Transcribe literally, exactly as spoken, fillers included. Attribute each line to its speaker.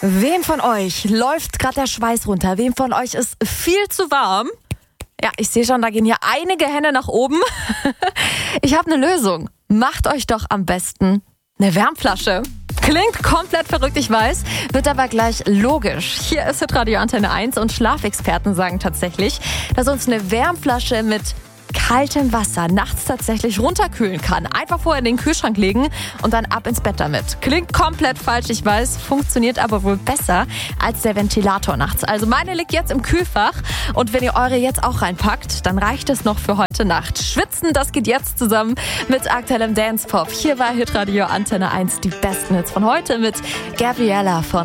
Speaker 1: Wem von euch läuft gerade der Schweiß runter? Wem von euch ist viel zu warm? Ja, ich sehe schon, da gehen hier einige Hände nach oben. Ich habe eine Lösung. Macht euch doch am besten eine Wärmflasche. Klingt komplett verrückt, ich weiß, wird aber gleich logisch. Hier ist Hitradio Antenne eins und Schlafexperten sagen tatsächlich, dass uns eine Wärmflasche mit kaltem Wasser nachts tatsächlich runterkühlen kann. Einfach vorher in den Kühlschrank legen und dann ab ins Bett damit. Klingt komplett falsch, ich weiß, funktioniert aber wohl besser als der Ventilator nachts. Also meine liegt jetzt im Kühlfach und wenn ihr eure jetzt auch reinpackt, dann reicht es noch für heute Nacht. Schwitzen, das geht jetzt zusammen mit aktuellem Dance-Pop. Hier war Hitradio Antenne eins, die besten Hits von heute mit Gabriella von